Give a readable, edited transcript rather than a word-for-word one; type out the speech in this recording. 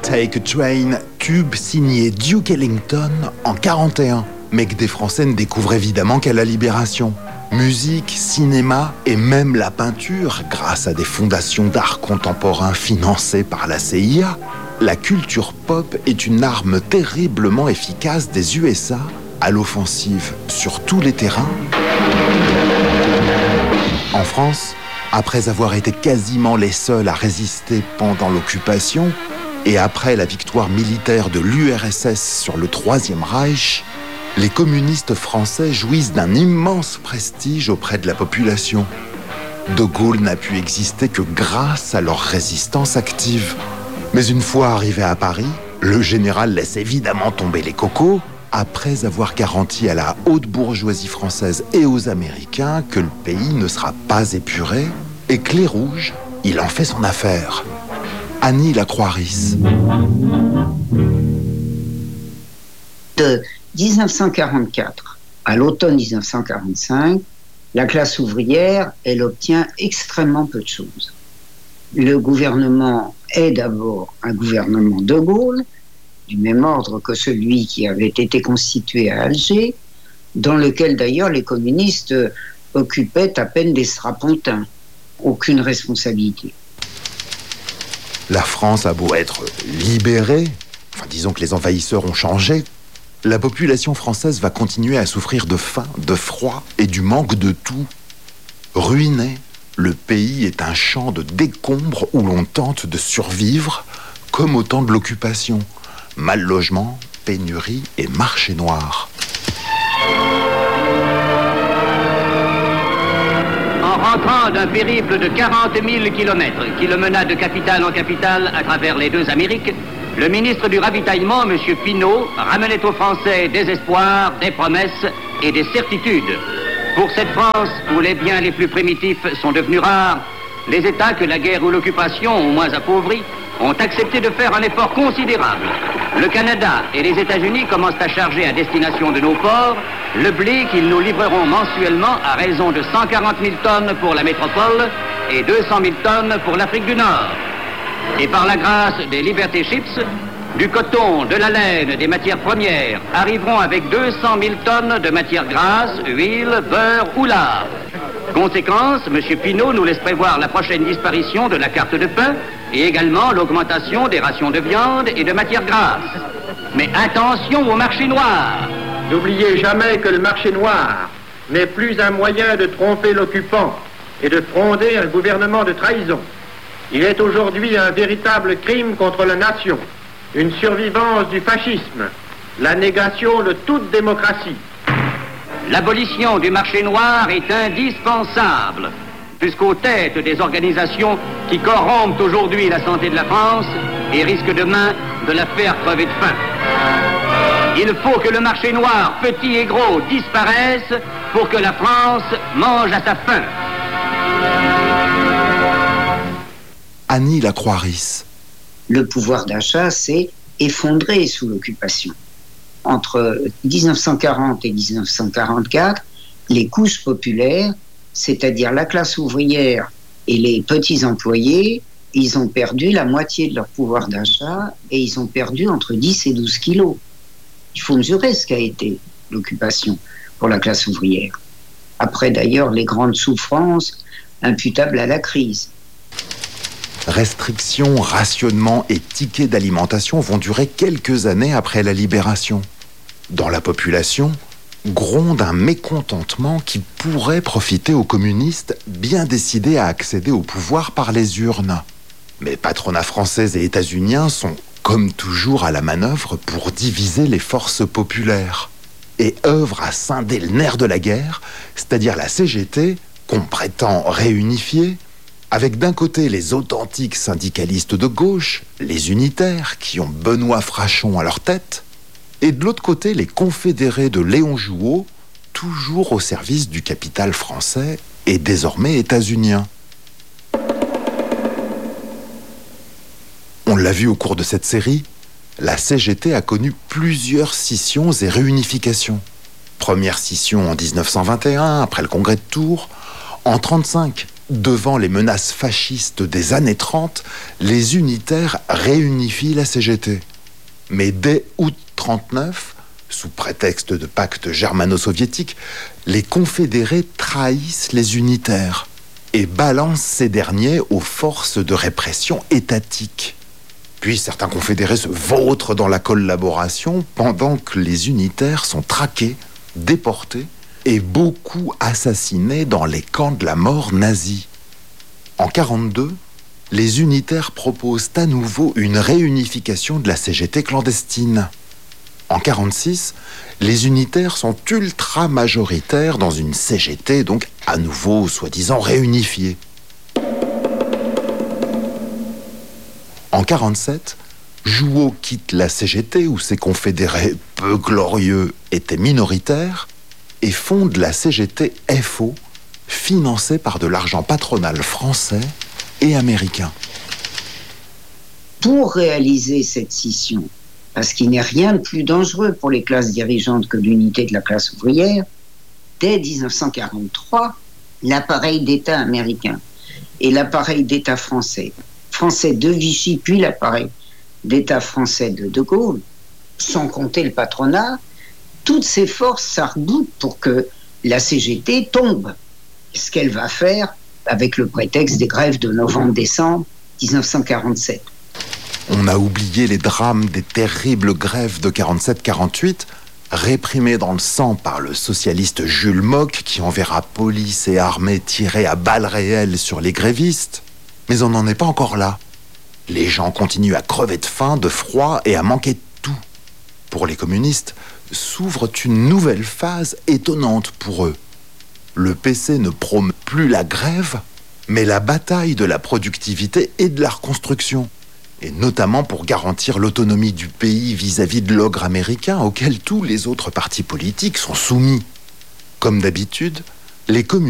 Take a Train, tube signé Duke Ellington en 1941, mais que des Français ne découvrent évidemment qu'à la Libération. Musique, cinéma et même la peinture, grâce à des fondations d'art contemporain financées par la CIA, la culture pop est une arme terriblement efficace des USA à l'offensive sur tous les terrains. En France, après avoir été quasiment les seuls à résister pendant l'occupation, et après la victoire militaire de l'URSS sur le Troisième Reich, les communistes français jouissent d'un immense prestige auprès de la population. De Gaulle n'a pu exister que grâce à leur résistance active. Mais une fois arrivé à Paris, le général laisse évidemment tomber les cocos, après avoir garanti à la haute bourgeoisie française et aux Américains que le pays ne sera pas épuré, et que les rouges, il en fait son affaire. Annie Lacroix-Ris. De 1944 à l'automne 1945, la classe ouvrière, elle obtient extrêmement peu de choses. Le gouvernement est d'abord un gouvernement de Gaulle, du même ordre que celui qui avait été constitué à Alger, dans lequel d'ailleurs les communistes occupaient à peine des strapontins, aucune responsabilité. La France a beau être libérée, disons que les envahisseurs ont changé, la population française va continuer à souffrir de faim, de froid et du manque de tout. Ruiné, le pays est un champ de décombres où l'on tente de survivre, comme au temps de l'occupation. Mal logement, pénurie et marché noir. En rentrant d'un périple de 40 000 kilomètres qui le mena de capitale en capitale à travers les deux Amériques, le ministre du Ravitaillement, M. Pinault, ramenait aux Français des espoirs, des promesses et des certitudes. Pour cette France où les biens les plus primitifs sont devenus rares, les États que la guerre ou l'occupation ont moins appauvris ont accepté de faire un effort considérable. Le Canada et les États-Unis commencent à charger à destination de nos ports le blé qu'ils nous livreront mensuellement à raison de 140 000 tonnes pour la métropole et 200 000 tonnes pour l'Afrique du Nord. Et par la grâce des Liberty Ships, du coton, de la laine, des matières premières arriveront avec 200 000 tonnes de matières grasses, huile, beurre ou lard. Conséquence, M. Pinault nous laisse prévoir la prochaine disparition de la carte de pain et également l'augmentation des rations de viande et de matières grasses. Mais attention au marché noir. N'oubliez jamais que le marché noir n'est plus un moyen de tromper l'occupant et de fonder un gouvernement de trahison. Il est aujourd'hui un véritable crime contre la nation, une survivance du fascisme, la négation de toute démocratie. L'abolition du marché noir est indispensable, jusqu'aux têtes des organisations qui corrompent aujourd'hui la santé de la France et risquent demain de la faire crever de faim. Il faut que le marché noir, petit et gros, disparaisse pour que la France mange à sa faim. Annie Lacroix-Ris. Le pouvoir d'achat s'est effondré sous l'occupation. Entre 1940 et 1944, les couches populaires, c'est-à-dire la classe ouvrière et les petits employés, ils ont perdu la moitié de leur pouvoir d'achat et ils ont perdu entre 10 et 12 kilos. Il faut mesurer ce qu'a été l'occupation pour la classe ouvrière. Après d'ailleurs les grandes souffrances imputables à la crise. Restrictions, rationnements et tickets d'alimentation vont durer quelques années après la libération. Dans la population, gronde un mécontentement qui pourrait profiter aux communistes bien décidés à accéder au pouvoir par les urnes. Mais patronat français et états-uniens sont, comme toujours, à la manœuvre pour diviser les forces populaires et œuvrent à scinder le nerf de la guerre, c'est-à-dire la CGT, qu'on prétend réunifier, avec d'un côté les authentiques syndicalistes de gauche, les unitaires, qui ont Benoît Frachon à leur tête, et de l'autre côté les confédérés de Léon Jouot, toujours au service du capital français et désormais états-unien. On l'a vu au cours de cette série, la CGT a connu plusieurs scissions et réunifications. Première scission en 1921, après le congrès de Tours, en 1935, Devant les menaces fascistes des années 30, les unitaires réunifient la CGT. Mais dès août 1939, sous prétexte de pacte germano-soviétique, les confédérés trahissent les unitaires et balancent ces derniers aux forces de répression étatiques. Puis certains confédérés se vautrent dans la collaboration pendant que les unitaires sont traqués, déportés et beaucoup assassinés dans les camps de la mort nazis. En 1942, les unitaires proposent à nouveau une réunification de la CGT clandestine. En 1946, les unitaires sont ultra majoritaires dans une CGT, donc à nouveau soi-disant réunifiée. En 1947, Jouot quitte la CGT où ses confédérés peu glorieux étaient minoritaires et fonde la CGT FO, financée par de l'argent patronal français et américain. Pour réaliser cette scission, parce qu'il n'est rien de plus dangereux pour les classes dirigeantes que l'unité de la classe ouvrière, dès 1943, l'appareil d'État américain et l'appareil d'État français de Vichy, puis l'appareil d'État français de De Gaulle, sans compter le patronat, toutes ces forces s'arc-boutent pour que la CGT tombe. Ce qu'elle va faire avec le prétexte des grèves de novembre-décembre 1947. On a oublié les drames des terribles grèves de 47-48, réprimées dans le sang par le socialiste Jules Mock, qui enverra police et armée tirer à balles réelles sur les grévistes. Mais on n'en est pas encore là. Les gens continuent à crever de faim, de froid et à manquer de tout. Pour les communistes, s'ouvre une nouvelle phase étonnante pour eux. Le PC ne promeut plus la grève, mais la bataille de la productivité et de la reconstruction, et notamment pour garantir l'autonomie du pays vis-à-vis de l'ogre américain auquel tous les autres partis politiques sont soumis. Comme d'habitude, les communistes